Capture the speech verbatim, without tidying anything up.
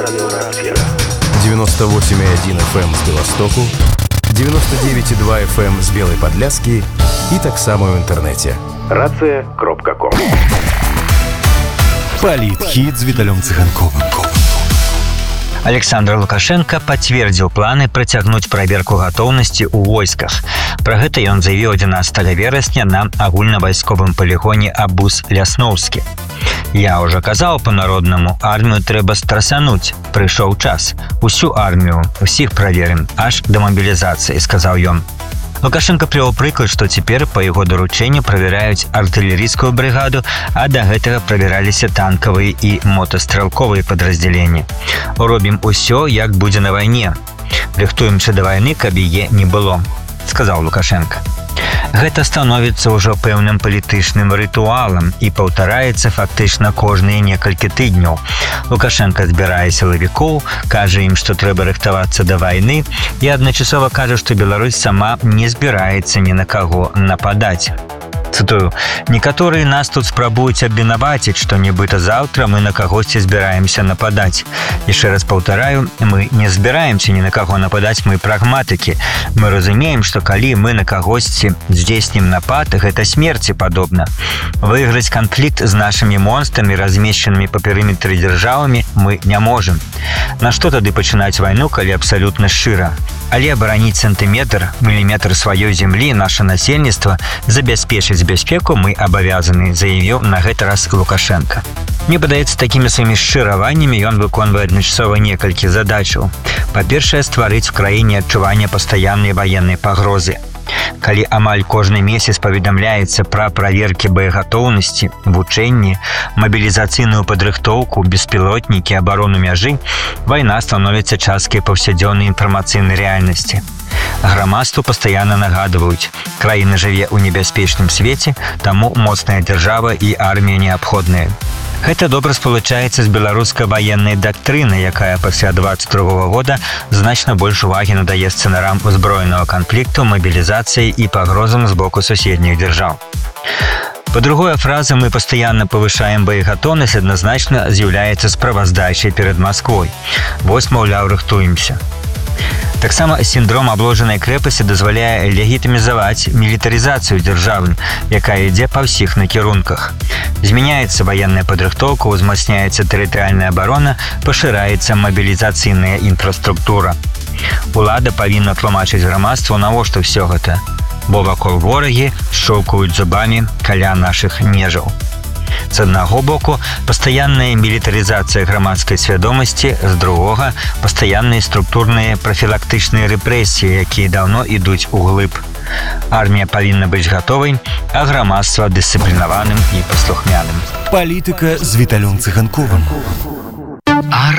девяносто восемь и один эф эм з Беластоку, девяносто девять и два эф эм з Белой Подляски и так само в интернете. рация кропка ком. Политхит с Виталием Цыганковым. Александр Лукашенко подтвердил планы протягнуть проверку готовности у войсках. Про гэта ён заявіў одиннадцатого верасня на агульнавайсковым полигоне Абуз-Лясноўскі. Я уже казаў по-народнаму, армію трэба страсануть. Прыйшоў час. Усю армію, усіх праверым, аж до мобилизации, сказал ён. Лукашенко привел прыклад, что теперь по его доручению проверяют артиллерийскую бригаду, а до этого проверялись танковые и мотострелковые подразделения. Робим усё, як будзе на войне. Рыхтуемся до войны, каб яе не было, сказал Лукашенко. Гэта становіцца ўжо пэўным палітычным рытуалам і паўтараецца фактычна кожныя некалькі тыдняў. Лукашенко збірае сілавікоў, кажа ім, што трэба рыхтавацца да вайны і адначасова кажа, што Беларусь сама не збіраецца ні на каго нападаць. Цитую, «Некаторые нас тут спрабуюць абвінаваціць, што нібыта заўтра мы на кагосьці збіраемся нападаць. Яшчэ раз паўтараю, мы не збіраемся ні на каго нападаць, мы прагматыкі. Мы разумеем, што калі мы на кагосьці здзейснім напад, гэта смерці падобна. Выйграць канфлікт з нашымі монстрамі, размешчанымі па перыметры дзяржавамі, мы не можам. На што тады пачынаць вайну, калі абсалютна шчыра? Але абараніць сантыметр, міліметр сваёй зямлі, наше насельніцтва, забяспечыць бяспеку мы абавязаны, заявіў на гэты раз Лукашенко. Мне падаецца, такімі сваімі шчыраваннямі ён выконвае адначасова некалькі задачаў. Па-першае, стварыць в краіне адчуванне пастаяннай ваеннай пагрозы. Калі амаль кожны месяц паведамляецца пра праверкі боегатоўнасці, вучэнні, мабілізацыйную падрыхтоўку, беспілотнікі, абарону мяжы, вайна становіцца часткай паўсядзённай інфармацыйнай рэальнасці. Грамадству пастаянна нагадваюць, краіна жыве ў небяспечным свеце, таму моцная дзяржава і армія неабходныя. Гэта добра спалучаецца з беларускай ваеннай дактрынай, якая пасля двадцать другого года значна больш увагі надае сцэнарам узброенага канфлікту, мабілізацыі і пагрозам з боку суседніх дзяржаў. По-другое, фраза «мы постоянно повышаем боеготовность» адназначна з'яўляецца справаздачай перад Масквой. Вось, маўляў, рыхтуемся. Таксама сіндром абложанай крэпасці дазваляе легітымізаваць мілітарызацыю дзяржавы, якая ідзе па ўсіх накірунках. Змяняецца ваенная падрыхтоўка, узмацняецца тэрытарыяльная абарона, пашыраецца мабілізацыйная інфраструктура. Улада павінна тлумачыць грамадству, навошта ўсё гэта, бо вакол ворагі шчоўкаюць зубамі каля нашых межаў. З аднаго боку, пастаянная мілітарызацыя грамадскай свядомасці, з другога – пастаянныя структурныя прафілактычныя рэпрэсіі, якія даўно ідуць углыб. Армія павінна быць гатовай, а грамадства дысцыплінаваным і паслухмяным. Палітыка з Віталем Цыганковым.